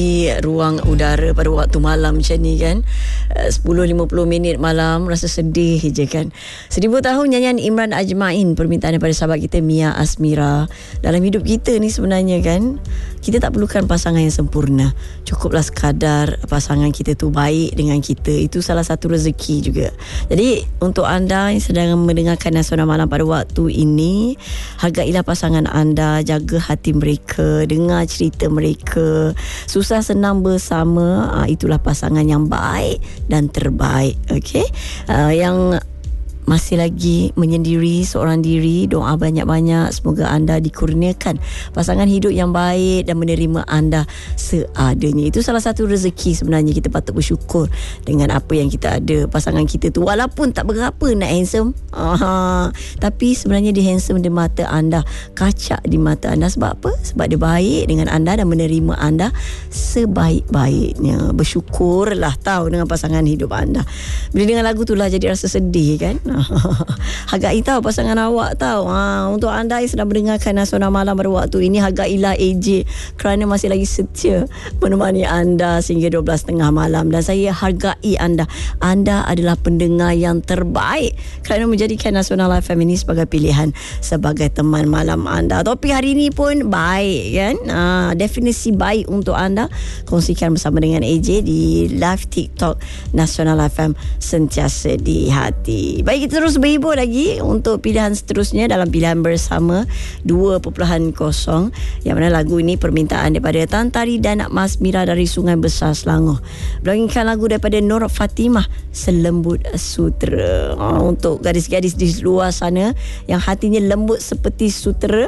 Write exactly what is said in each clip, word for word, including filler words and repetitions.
ruang udara pada waktu malam macam ni kan, sepuluh lima puluh minit malam, rasa sedih je kan. Seribu tahun nyanyian Imran Ajmain, permintaan daripada sahabat kita Mia Asmira. Dalam hidup kita ni sebenarnya kan, kita tak perlukan pasangan yang sempurna, cukuplah sekadar pasangan kita tu baik dengan kita. Itu salah satu rezeki juga. Jadi untuk anda yang sedang mendengarkan Nasional Malam pada waktu ini, hargailah pasangan anda, jaga hati mereka, dengar cerita mereka. Susah senang bersama, uh, itulah pasangan yang baik dan terbaik. Okey, uh, yang masih lagi menyendiri seorang diri, doa banyak-banyak semoga anda dikurniakan pasangan hidup yang baik dan menerima anda seadanya. Itu salah satu rezeki sebenarnya. Kita patut bersyukur dengan apa yang kita ada. Pasangan kita tu walaupun tak berapa nak handsome, aha, tapi sebenarnya dia handsome di mata anda, kacak di mata anda. Sebab apa? Sebab dia baik dengan anda dan menerima anda sebaik-baiknya. Bersyukurlah tahu dengan pasangan hidup anda. Bila dengar lagu tu lah jadi rasa sedih kan. Hargai tahu pasangan awak tahu. Ha, untuk anda yang sedang mendengarkan Nasional Malam pada waktu ini, hargailah A J kerana masih lagi setia menemani anda sehingga dua belas tiga puluh malam. Dan saya hargai anda. Anda adalah pendengar yang terbaik kerana menjadikan Nasional F M ini sebagai pilihan sebagai teman malam anda. Topik hari ini pun baik kan. Ha, definisi baik untuk anda. Kongsikan bersama dengan A J di live TikTok Nasional F M, sentiasa di hati. Baik, kita terus berhibur lagi untuk pilihan seterusnya dalam pilihan bersama dua kosong kosong, yang mana lagu ini permintaan daripada Tan Tari dan Mas Mira dari Sungai Besar, Selangor. Berangkat lagu daripada Nur Fatimah, Selembut Sutera. Oh, untuk gadis-gadis di luar sana yang hatinya lembut seperti sutera,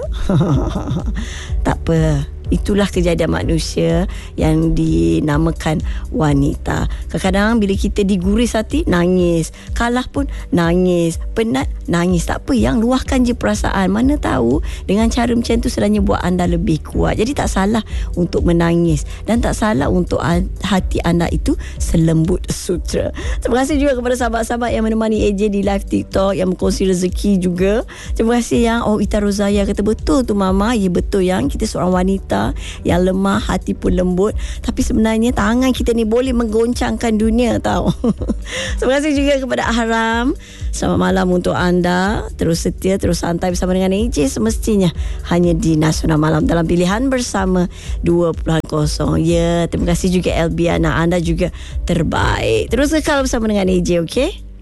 tak apa, itulah kejadian manusia yang dinamakan wanita. Kadang-kadang bila kita diguris hati, nangis. Kalah pun nangis. Penat, nangis. Tak apa, yang luahkan je perasaan. Mana tahu dengan cara macam tu sebenarnya buat anda lebih kuat. Jadi tak salah untuk menangis. Dan tak salah untuk hati anda itu selembut sutera. Terima kasih juga kepada sahabat-sahabat yang menemani A J di live TikTok, yang berkongsi rezeki juga. Terima kasih yang Oh Ita Rozaya kata betul tu Mama. Ya betul yang kita seorang wanita yang lemah, hati pun lembut, tapi sebenarnya tangan kita ni boleh menggoncangkan dunia tahu. Terima kasih juga kepada Ahram. Selamat malam untuk anda. Terus setia, terus santai bersama dengan A J semestinya hanya di Nasional Malam dalam pilihan bersama dua kosong. Ya, terima kasih juga Elbiana, anda juga terbaik. Terus kekal bersama dengan A J, okey?